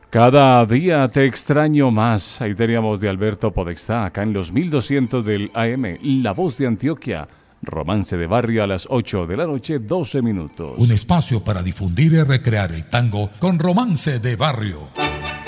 Cada día te extraño más. Ahí teníamos de Alberto Podestá, acá en los 1200 del AM, La Voz de Antioquia. Romance de barrio a las 8 de la noche, 12 minutos. Un espacio para difundir y recrear el tango con Romance de Barrio.